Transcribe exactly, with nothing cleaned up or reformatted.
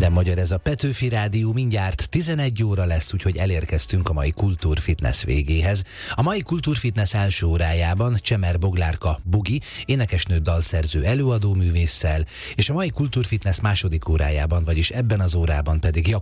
Minden magyar, ez a Petőfi Rádió, mindjárt tizenegy óra lesz, úgyhogy elérkeztünk a mai Kultúrfitness végéhez. A mai Kultúrfitness első órájában Csemer Boglárka Bugi, énekesnő, dalszerző, előadó művésszel, és a mai Kultúrfitness második órájában, vagyis ebben az órában pedig